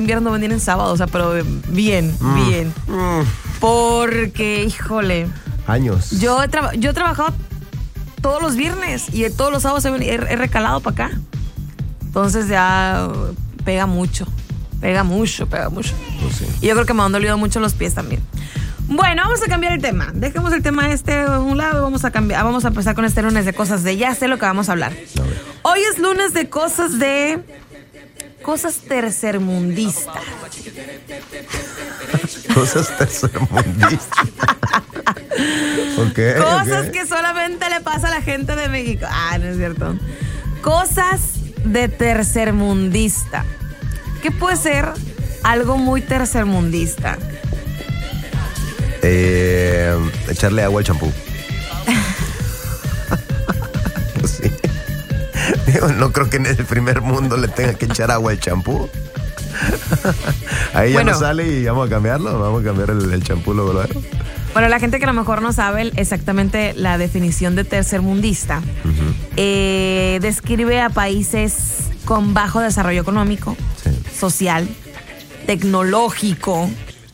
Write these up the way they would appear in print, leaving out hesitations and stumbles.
invierno venir en sábado, o sea, pero bien. Porque, híjole. Años. Yo he trabajado todos los viernes y todos los sábados he recalado para acá. Entonces ya pega mucho. Pues sí. Y yo creo que me han dolido mucho los pies también. Bueno, vamos a cambiar el tema. Dejemos el tema a un lado y vamos a empezar con este lunes de cosas de... Ya sé lo que vamos a hablar. Hoy es lunes de cosas tercermundistas. Cosas tercermundistas. Cosas que solamente le pasa a la gente de México. No es cierto. Cosas de tercermundista. ¿Qué puede ser algo muy tercermundista? Echarle agua al champú. Sí. Digo, no creo que en el primer mundo le tenga que echar agua al champú. Ahí ya no sale y vamos a cambiarlo. Vamos a cambiar el champú luego. Bueno, la gente que a lo mejor no sabe exactamente la definición de tercermundista, describe a países con bajo desarrollo económico, social, tecnológico,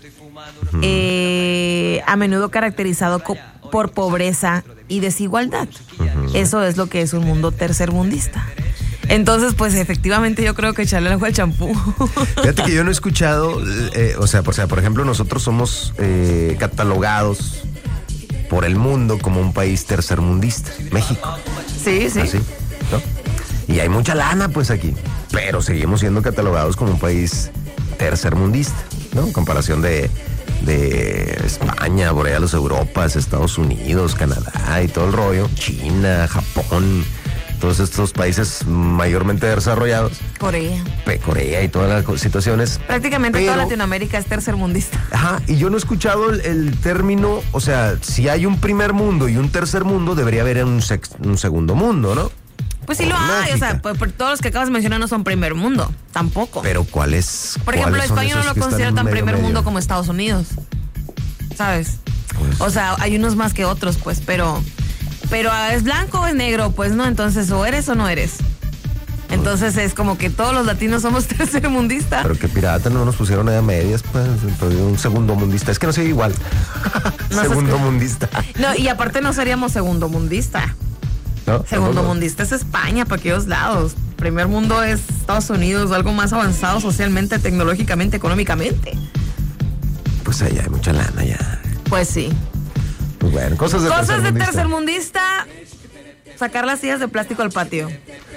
a menudo caracterizado por pobreza y desigualdad. Eso es lo que es un mundo tercermundista. Entonces, pues efectivamente yo creo que echarle el agua al champú. Fíjate que yo no he escuchado, por ejemplo, nosotros somos catalogados por el mundo como un país tercermundista, México. Sí. ¿Así? ¿No? Y hay mucha lana pues aquí, pero seguimos siendo catalogados como un país tercermundista, ¿no? En comparación de España, por allá los Europas, Estados Unidos, Canadá y todo el rollo, China, Japón, todos estos países mayormente desarrollados. Corea y todas las situaciones. Prácticamente toda Latinoamérica es tercermundista. Ajá, y yo no he escuchado el término, o sea, si hay un primer mundo y un tercer mundo, debería haber un segundo mundo, ¿no? Pues sí lo hay, o sea, pues todos los que acabas de mencionar no son primer mundo, tampoco. Pero ¿cuál es? Por ejemplo, España no lo considera tan primer mundo como Estados Unidos, ¿sabes? Pues, o sea, hay unos más que otros, pues, pero ¿es blanco o es negro? Pues no, entonces o eres o no eres. Entonces es como que todos los latinos somos tercermundistas. Pero que pirata no nos pusieron a medias, pues, un segundo mundista. Es que no soy igual. No, segundo mundista. No, y aparte no seríamos segundo mundista. ¿No? Segundo mundista es España, para aquellos lados. Primer mundo es Estados Unidos, algo más avanzado socialmente, tecnológicamente, económicamente. Pues allá hay mucha lana ya. Pues sí. Pues bueno, cosas de tercermundista. Sacar las sillas de plástico al patio.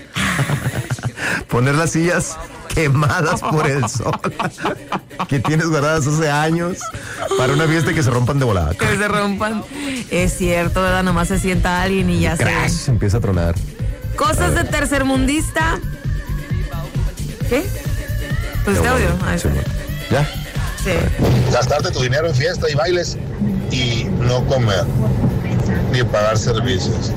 Poner las sillas quemadas por el sol que tienes guardadas hace años para una fiesta y que se rompan de volada. Que se rompan. Es cierto, ¿verdad? Nomás se sienta alguien y ya se empieza a tronar. Cosas de tercermundista. ¿Qué? Pues este audio. Sí, ¿ya? Sí. Gastarte tu dinero en fiesta y bailes y no comer ni pagar servicios.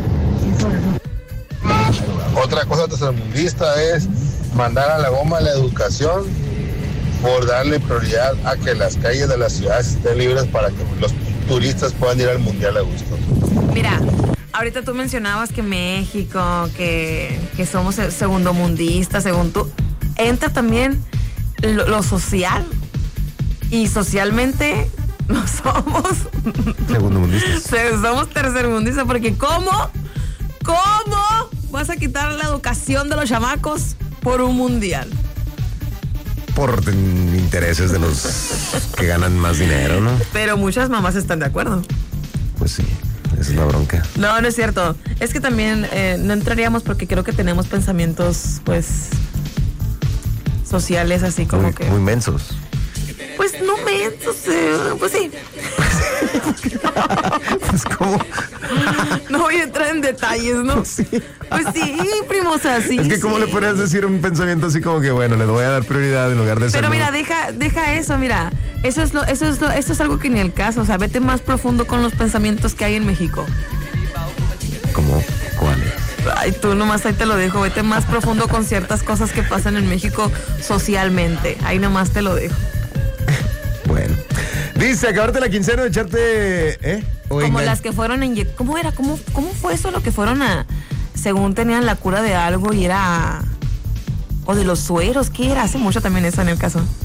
Otra cosa tercermundista es mandar a la goma la educación por darle prioridad a que las calles de las ciudades estén libres para que los turistas puedan ir al mundial a gusto. Mira, ahorita tú mencionabas que México, que somos segundomundistas, según tú. Entra también lo social. Y socialmente no somos segundomundistas. Somos tercermundistas, porque ¿cómo vas a quitar la educación de los chamacos por un mundial? Por intereses de los que ganan más dinero, ¿no? Pero muchas mamás están de acuerdo. Pues sí, esa es la bronca. No es cierto. Es que también no entraríamos porque creo que tenemos pensamientos, pues, sociales así como muy, que... Muy mensos. Pues no mensos, pues sí. Pues como... No voy a entrar en detalles, ¿no? Sí. Pues sí, primo, o sea, sí. Es que ¿cómo le podrías decir un pensamiento así como que, bueno, le voy a dar prioridad en lugar de ser... Pero mira, deja eso, mira. Eso es algo que ni el caso. O sea, vete más profundo con los pensamientos que hay en México. ¿Cómo? ¿Cuáles? Ay, tú nomás ahí te lo dejo. Vete más profundo con ciertas cosas que pasan en México socialmente. Ahí nomás te lo dejo. Bueno. Dice, acabarte la quincena de echarte... Como las que fueron ¿Cómo era? ¿Cómo fue eso lo que fueron a... Según tenían la cura de algo y era... O de los sueros, ¿qué era? Hace mucho también eso en el caso.